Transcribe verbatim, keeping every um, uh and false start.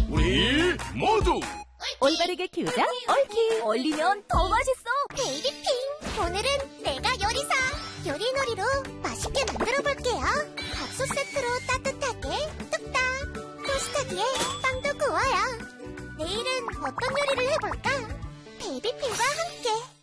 우리 모두 올바르게 키우자 얽히. 얼리면 더 맛있어. 베이비핑, 오늘은 내가 요리사 요리놀이로 맛있게 만들어볼게요. 밥솥 세트로 따뜻하게 뚝딱, 토스터기에 빵도 구워요. 내일은 어떤 요리를 해볼까? 베이비핑과 함께